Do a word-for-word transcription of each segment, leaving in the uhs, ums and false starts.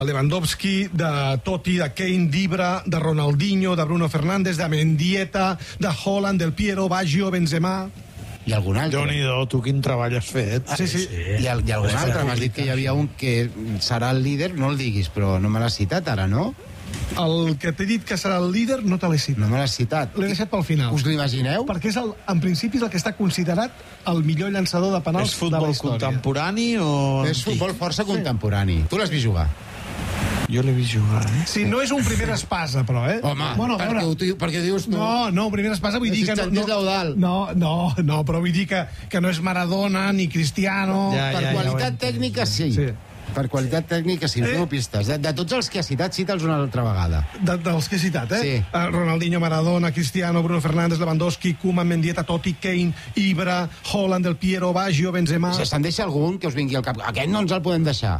Lewandowski, de Totti, de Kane, d'Ibra, de Ronaldinho, de Bruno Fernández, de Mendieta, de Haaland, del Piero, Baggio, Benzema... I algun altre. Déu-n'hi-do, tu quin treball has fet. Sí, sí. I, el, i algun altre. M'has dit que hi havia un que serà el líder, no el diguis, però no me l'has citat ara, no? El que t'he dit que serà el líder no te l'he citat. No me l'has citat. L'he deixat pel final. Us l'imagineu? Perquè és el, en principi és el que està considerat el millor llançador de penals és de la futbol història. contemporani o... És futbol força contemporani. Tu l'has vist jugar? Jo l'he vist jugar, eh? Sí, no és un primer espasa, però, eh? Home, bueno, perquè, ho, perquè dius tu... No, no, un primer espasa vull dir que... No, no, no, no, no, però vull dir que, que no és Maradona ni Cristiano... Ja, per ja, qualitat ja tècnica, sí. sí. Per qualitat tècnica, sí, eh? No pistes. De, de tots els que ha citat, cita'ls una altra vegada. De, dels que he citat, eh? Sí. Uh, Ronaldinho, Maradona, Cristiano, Bruno Fernández, Lewandowski, Koeman, Mendieta, Totti, Kane, Ibra, Haaland, del Piero, Baggio, Benzema... Si se'n deixa algun que us vingui al cap. Aquest no ens el podem deixar.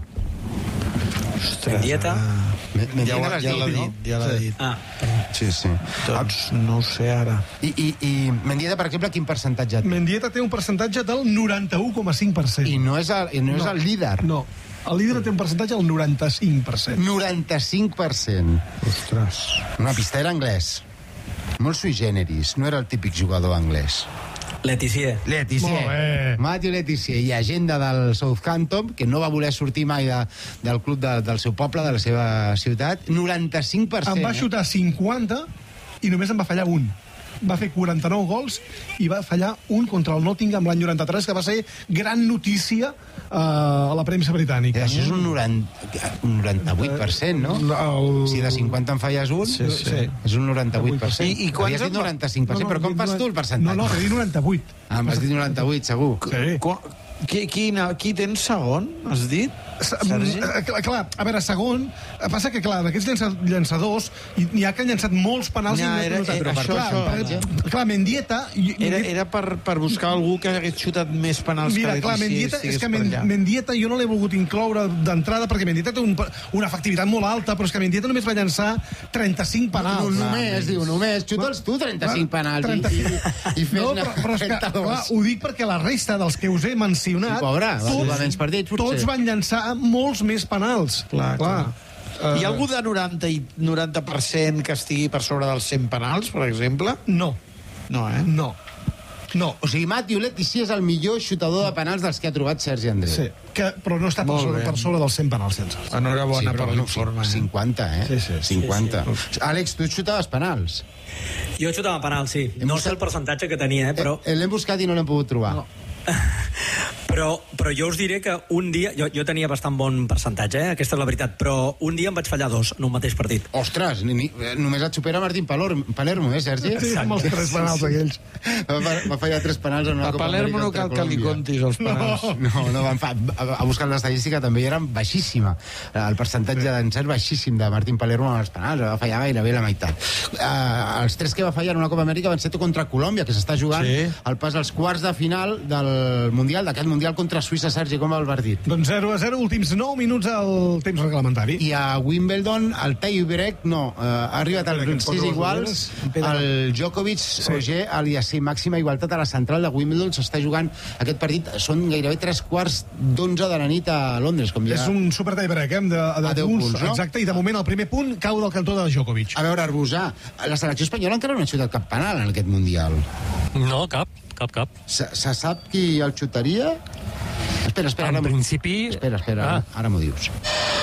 Mendieta... Mendieta ja l'has ja dit, dit, no? ja l'ha Sí. dit. Ah, Sí, sí. Doncs no ho sé ara. I, i, i Mendieta, per exemple, quin percentatge té? Mendieta té un percentatge del noranta-u coma cinc per cent. I no és el, i no és No. el líder. No, el líder té un percentatge del noranta-cinc per cent. noranta-cinc per cent. Ostres. Una pista era anglès. Molt sui generis. No era el típic jugador anglès. Letizier. Letizier. Molt bé. Matthew Letizier, llegenda del Southampton, que no va voler sortir mai de, del club de, del seu poble, de la seva ciutat. noranta-cinc per cent. Em va xutar cinquanta i només en va fallar un. Va fer quaranta-nou gols i va fallar un contra el Nottingham l'any noranta-tres, que va ser gran notícia uh, a la premsa britànica. Eh, això és un, noranta, un noranta-vuit per cent, no? El... Si de cinquanta en falles un, Sí, sí. és un noranta-vuit per cent. I- i quants Havies dit en va- noranta-cinc per cent, però com fas tu el percentatge? No, no, he dit noranta-vuit. Ah, m'has dit noranta-vuit, segur. Sí. Qui, qui, qui, qui tens segon, has dit? Sergi? Eh, clar, clar, a veure, segon, passa que, clar, d'aquests llança, llançadors, n'hi ha que han llançat molts penals Ja, i era- no, era- això, clar, això, per, clar, Mendieta... i- Era, Mendieta- era per, per buscar algú que hagués xutat més penals Mira, que clar, Letizier Mendieta, és estigués que per Men, allà. Mendieta jo no l'he volgut incloure d'entrada perquè Mendieta té un, una efectivitat molt alta, però és que Mendieta només va llançar trenta-cinc penals. No, només, diu, només. Xuta'ls tu trenta-cinc penals trenta... i, i, i fes no, però, però és que, clar, ho dic perquè la resta dels que us he mencionat, Sí, pobre, va jugar menys partits, potser. tots van llançar molts més penals. Clar, clar. Uh, Hi ha algú de noranta i noranta per cent que estigui per sobre dels cent penals, per exemple? No, No, eh? no, no. O sigui, Matthew Letizier és el millor xutador de penals dels que ha trobat Sergi André. Sí, que, però no està per Molt sobre, bé. per sobre dels cent penals sense. Enhorabona però per bueno, l'informe. Eh? cinquanta, eh? Sí, sí. cinquanta. Àlex, tu xutaves penals. Jo xutava penal, sí. No sé el percentatge que tenia, eh, però... Eh, L'hem buscat i no l'hem pogut trobar. No. Però, però jo us diré que un dia... Jo, jo tenia bastant bon percentatge, eh? Aquesta és la veritat. Però un dia em vaig fallar dos en un mateix partit. Ostres, ni, ni, només et supera Martín Palor, Palermo, eh, Sergi? Sí, amb els tres penals aquells. Va, va fallar tres penals en una A Copa Palermo Amèrica no cal contra que li Colòmbia. contis els penals. No, no, van fa, a buscar l'estadística també era baixíssima. El percentatge d'encert baixíssim de Martín Palermo en els penals, va fallar gairebé la meitat. Uh, els tres que va fallar en una Copa Amèrica van ser contra Colòmbia, que s'està jugant Sí. el pas als quarts de final del Mundial, d'aquest Mundial contra Suïssa. Sergi, com va el partit? Doncs zero a zero, últims nou minuts al temps reglamentari. I a Wimbledon, el tie-break, no, eh, ha arribat al Espera, que em sis poso les iguals, ulleres. el Djokovic, sí. Roger, aliassi, màxima igualtat a la central de Wimbledon, s'està jugant aquest partit, són gairebé tres quarts d'onze de la nit a Londres, com ja... És un super tie-break, eh, de, de A deu punts, punts, no? exacte, i de moment el primer punt cau del cantó de Djokovic. A veure, Arbusà, la selecció espanyola encara no ha xutat cap penal en aquest Mundial. No, cap, cap, cap. Se, se sap qui el xutaria? Espera, espera, En ara m'ho- principi... Espera, espera, Ah. ara, ara m'ho dius.